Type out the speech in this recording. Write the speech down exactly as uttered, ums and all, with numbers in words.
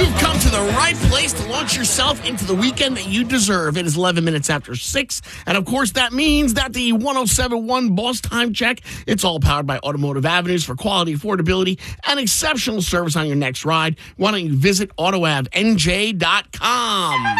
You've come to the right place to launch yourself into the weekend that you deserve. It is eleven minutes after six. And of course, that means that the one oh seven point one Boss Time Check, it's all powered by Automotive Avenues for quality, affordability, and exceptional service on your next ride. Why don't you visit auto av n j dot com?